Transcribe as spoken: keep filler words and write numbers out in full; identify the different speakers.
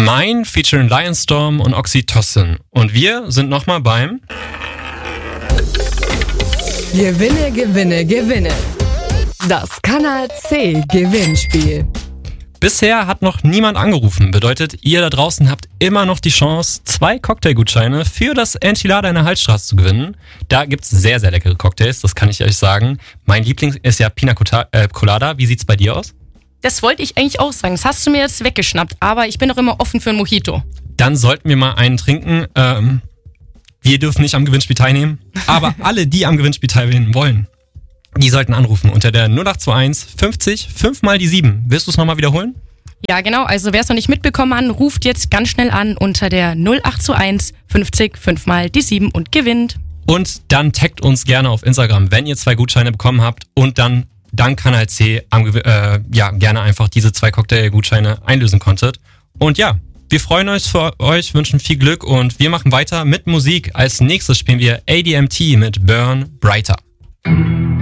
Speaker 1: Mine featuring Lionstorm und Oxytocin. Und wir sind nochmal beim
Speaker 2: Gewinne, Gewinne, Gewinne. Das Kanal C Gewinnspiel.
Speaker 1: Bisher hat noch niemand angerufen. Bedeutet, ihr da draußen habt immer noch die Chance, zwei Cocktailgutscheine für das Enchilada in der Halsstraße zu gewinnen. Da gibt's sehr, sehr leckere Cocktails, das kann ich euch sagen. Mein Liebling ist ja Pina Colada. Wie sieht's bei dir aus?
Speaker 3: Das wollte ich eigentlich auch sagen. Das hast du mir jetzt weggeschnappt. Aber ich bin auch immer offen für ein Mojito.
Speaker 1: Dann sollten wir mal einen trinken. Ähm, wir dürfen nicht am Gewinnspiel teilnehmen. Aber alle, die am Gewinnspiel teilnehmen wollen, die sollten anrufen unter der null acht zwei eins fünfzig fünf mal die sieben. Willst du es nochmal wiederholen?
Speaker 3: Ja, genau. Also wer es noch nicht mitbekommen hat, ruft jetzt ganz schnell an unter der null acht zwei eins fünfzig fünf mal die sieben und gewinnt.
Speaker 1: Und dann taggt uns gerne auf Instagram, wenn ihr zwei Gutscheine bekommen habt und dann dank Kanal C am, äh, ja, gerne einfach diese zwei Cocktailgutscheine einlösen konntet. Und ja, wir freuen uns für euch, wünschen viel Glück und wir machen weiter mit Musik. Als nächstes spielen wir A D M T mit Burn Brighter.